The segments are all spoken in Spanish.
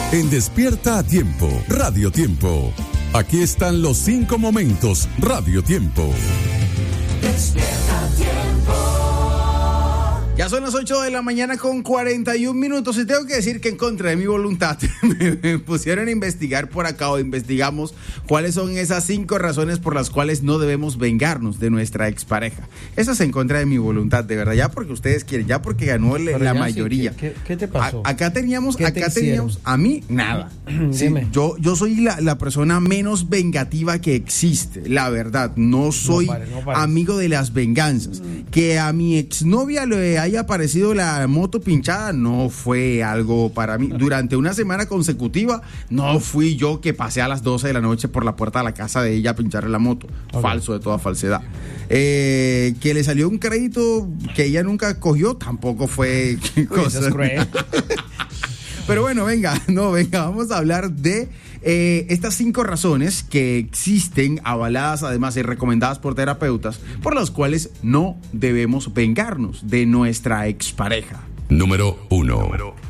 En Despierta a Tiempo, Radio Tiempo. Aquí están los 5 momentos, Radio Tiempo. Despierta a Tiempo. Ya son las 8 de la mañana con 41 minutos y tengo que decir que en contra de mi voluntad me pusieron a investigar por acá, o investigamos cuáles son esas 5 razones por las cuales no debemos vengarnos de nuestra expareja. Eso es en contra de mi voluntad, de verdad, ya porque ustedes quieren, ya porque ganó la mayoría. ¿Qué te pasó? Acá teníamos, a mí nada. Sí, yo soy la persona menos vengativa que existe, la verdad. No soy no parece. Amigo de las venganzas. Que a mi exnovia le haya aparecido la moto pinchada no fue algo para mí. Durante una semana consecutiva no fui yo que pasé a las 12 de la noche por la puerta de la casa de ella a pincharle la moto. Okay. Falso de toda falsedad. Que le salió un crédito que ella nunca cogió, tampoco fue cosa. Eso es cruel. Pero bueno, venga, vamos a hablar de estas 5 razones que existen, avaladas además y recomendadas por terapeutas, por las cuales no debemos vengarnos de nuestra expareja. Número 1.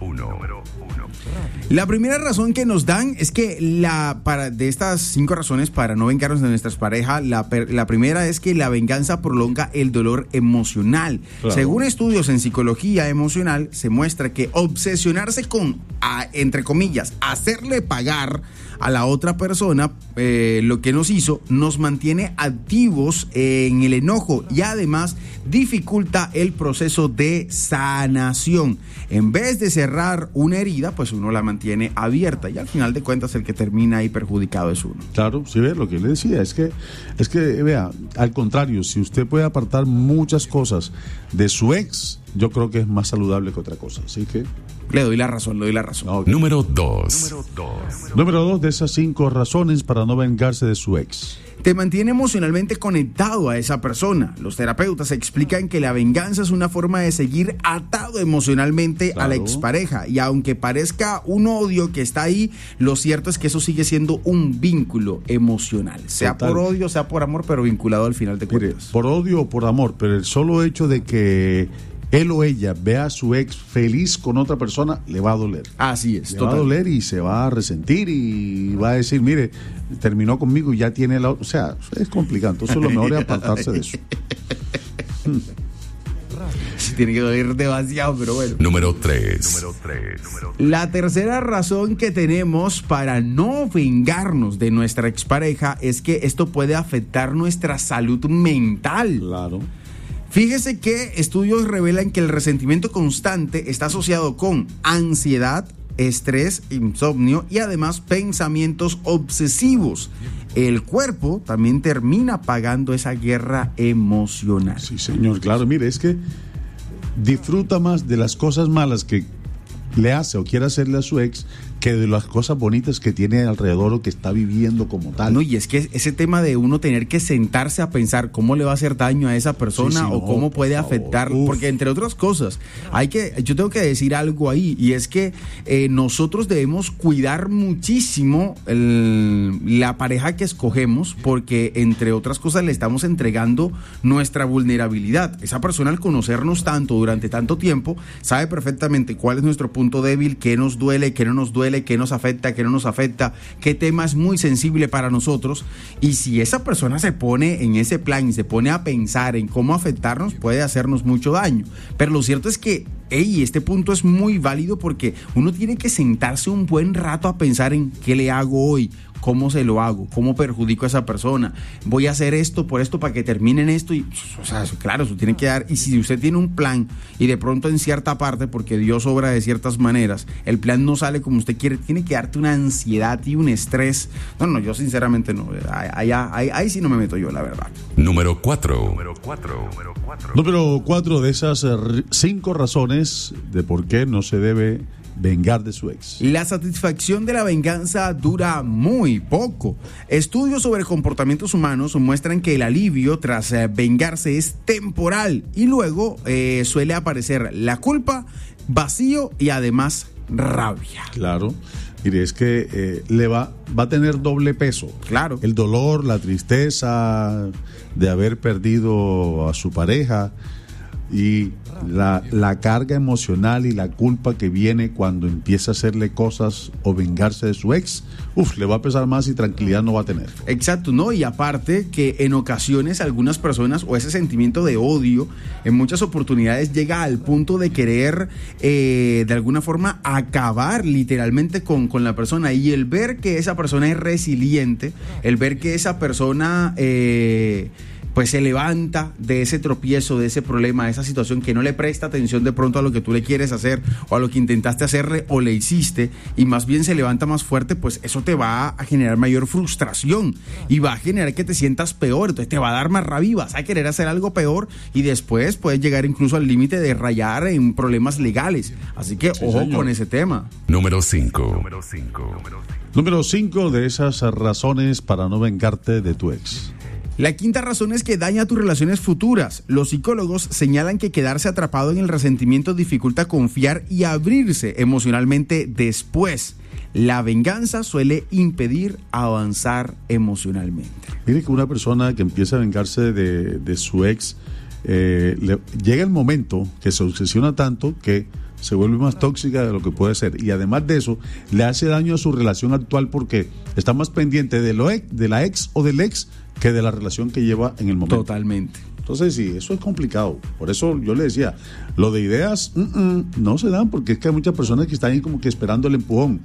La primera razón que nos dan es que de estas 5 razones para no vengarnos de nuestras parejas, la primera es que la venganza prolonga el dolor emocional. Claro. Según estudios en psicología emocional, se muestra que obsesionarse con, entre comillas, hacerle pagar a la otra persona lo que nos hizo, nos mantiene activos en el enojo y además dificulta el proceso de sanación. En vez de cerrar una herida, pues uno la mantiene abierta y al final de cuentas el que termina ahí perjudicado es uno. Claro, sí, ve lo que le decía, es que vea, al contrario, si usted puede apartar muchas cosas de su ex, yo creo que es más saludable que otra cosa, así que le doy la razón. Okay. Número 2 de esas 5 razones para no vengarse de su ex. Te mantiene emocionalmente conectado a esa persona. Los terapeutas explican que la venganza es una forma de seguir atado emocionalmente a la expareja. Y aunque parezca un odio que está ahí, lo cierto es que eso sigue siendo un vínculo emocional. Sea por odio, sea por amor, pero vinculado al final de cuentas. Mire, por odio o por amor, pero el solo hecho de que él o ella vea a su ex feliz con otra persona, le va a doler. Así es. Le va a doler y se va a resentir y va a decir, mire, terminó conmigo y ya tiene la... O sea, es complicado. Entonces lo mejor es apartarse de eso. Tiene que doler demasiado, pero bueno. Número 3. La tercera razón que tenemos para no vengarnos de nuestra expareja es que esto puede afectar nuestra salud mental. Claro. Fíjese que estudios revelan que el resentimiento constante está asociado con ansiedad, estrés, insomnio y además pensamientos obsesivos. El cuerpo también termina pagando esa guerra emocional. Sí, señor, claro. Mire, es que disfruta más de las cosas malas que le hace o quiere hacerle a su ex que de las cosas bonitas que tiene alrededor o que está viviendo como tal. No, y es que ese tema de uno tener que sentarse a pensar cómo le va a hacer daño a esa persona o cómo puede afectar, porque entre otras cosas, yo tengo que decir algo ahí, y es que nosotros debemos cuidar muchísimo la pareja que escogemos, porque entre otras cosas le estamos entregando nuestra vulnerabilidad. Esa persona, al conocernos tanto durante tanto tiempo, sabe perfectamente cuál es nuestro punto débil, qué nos duele, qué no nos duele, qué nos afecta, qué no nos afecta, qué tema es muy sensible para nosotros. Y si esa persona se pone en ese plan y se pone a pensar en cómo afectarnos, puede hacernos mucho daño. Pero lo cierto es que este punto es muy válido, porque uno tiene que sentarse un buen rato a pensar en qué le hago hoy, cómo se lo hago, cómo perjudico a esa persona, voy a hacer esto por esto para que termine en esto, y o sea, claro, eso tiene que dar. Y si usted tiene un plan y de pronto en cierta parte, porque Dios obra de ciertas maneras, el plan no sale como usted quiere, tiene que darte una ansiedad y un estrés. No, yo sinceramente no, ahí sí no me meto yo, la verdad. Número 4 de esas 5 razones de por qué no se debe vengar de su ex. La satisfacción de la venganza dura muy poco. Estudios sobre comportamientos humanos muestran que el alivio tras vengarse es temporal y luego suele aparecer la culpa, vacío y además rabia. Claro. Mire, es que le va a tener doble peso. Claro. El dolor, la tristeza de haber perdido a su pareja, y la carga emocional y la culpa que viene cuando empieza a hacerle cosas o vengarse de su ex, le va a pesar más y tranquilidad no va a tener. Exacto, ¿no? Y aparte que en ocasiones algunas personas, o ese sentimiento de odio, en muchas oportunidades llega al punto de querer de alguna forma acabar literalmente con la persona, y el ver que esa persona es resiliente, el ver que esa persona pues se levanta de ese tropiezo, de ese problema, de esa situación, que no le presta atención de pronto a lo que tú le quieres hacer o a lo que intentaste hacerle o le hiciste, y más bien se levanta más fuerte, pues eso te va a generar mayor frustración y va a generar que te sientas peor, entonces te va a dar más rabia, vas a querer hacer algo peor y después puedes llegar incluso al límite de rayar en problemas legales. Así que sí, ojo, señor, con ese tema. Número 5. Número 5 de esas razones para no vengarte de tu ex. La quinta razón es que daña tus relaciones futuras. Los psicólogos señalan que quedarse atrapado en el resentimiento dificulta confiar y abrirse emocionalmente después. La venganza suele impedir avanzar emocionalmente. Mire que una persona que empieza a vengarse de su ex, llega el momento que se obsesiona tanto que se vuelve más tóxica de lo que puede ser, y además de eso le hace daño a su relación actual porque está más pendiente de la ex o del ex que de la relación que lleva en el momento. Totalmente. Entonces sí, eso es complicado. Por eso yo le decía, lo de ideas no se dan, porque es que hay muchas personas que están ahí como que esperando el empujón.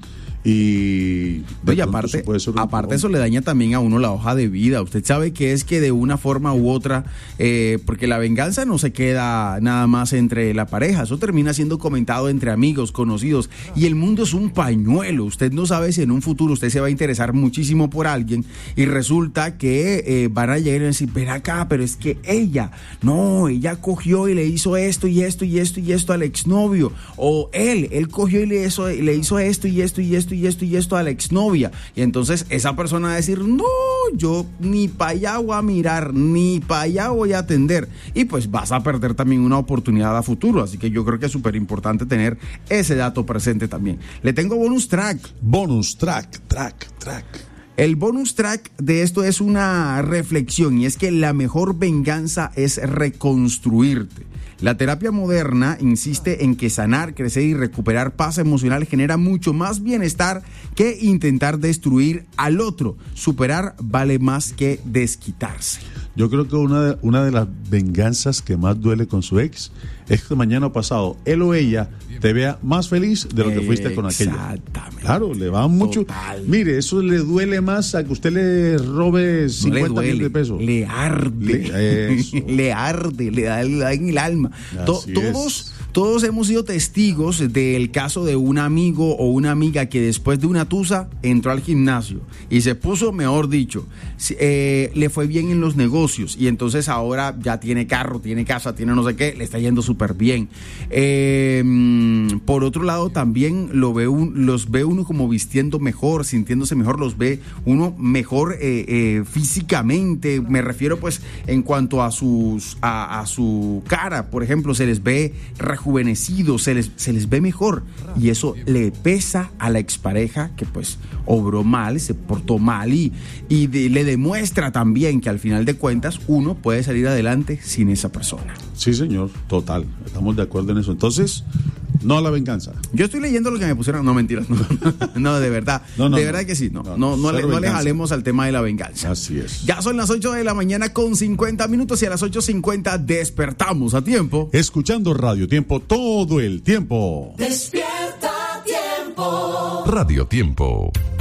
Y aparte eso le daña también a uno la hoja de vida. Usted sabe que es que de una forma u otra, porque la venganza no se queda nada más entre la pareja, eso termina siendo comentado entre amigos, conocidos, y el mundo es un pañuelo. Usted no sabe si en un futuro usted se va a interesar muchísimo por alguien y resulta que van a llegar y decir, ven acá, pero es que ella cogió y le hizo esto y esto y esto y esto al exnovio, o él cogió y le hizo esto y esto y esto y esto y esto a la exnovia, y entonces esa persona va a decir, no, yo ni para allá voy a mirar, ni para allá voy a atender, y pues vas a perder también una oportunidad a futuro. Así que yo creo que es súper importante tener ese dato presente también. Le tengo bonus track. El bonus track de esto es una reflexión, y es que la mejor venganza es reconstruirte. La terapia moderna insiste en que sanar, crecer y recuperar paz emocional genera mucho más bienestar que intentar destruir al otro. Superar vale más que desquitarse. Yo creo que una de las venganzas que más duele con su ex es que mañana o pasado él o ella te vea más feliz de lo que fuiste con aquella. Exactamente. Claro, le va mucho. Total. Mire, eso le duele más a que usted le robe 50 mil de pesos. Le arde. Le arde, le da en el alma. Todos hemos sido testigos del caso de un amigo o una amiga que después de una tusa entró al gimnasio y se puso, mejor dicho, le fue bien en los negocios, y entonces ahora ya tiene carro, tiene casa, tiene no sé qué, le está yendo súper bien. Por otro lado, también los ve uno como vistiendo mejor, sintiéndose mejor, los ve uno mejor físicamente. Me refiero pues en cuanto a su cara, por ejemplo, se les ve rejuvenecidos, se les ve mejor, y eso le pesa a la expareja que pues obró mal, se portó mal, y le demuestra también que al final de cuentas uno puede salir adelante sin esa persona. Sí, señor, total, estamos de acuerdo en eso. Entonces, no a la venganza. Yo estoy leyendo lo que me pusieron, no, mentiras, no, de verdad, verdad que sí, no le jalemos al tema de la venganza. Así es. Ya son las 8 de la mañana con 50 minutos y a las 8:50 despertamos a tiempo. Escuchando Radio Tiempo todo el tiempo. Despierta Tiempo. Radio Tiempo.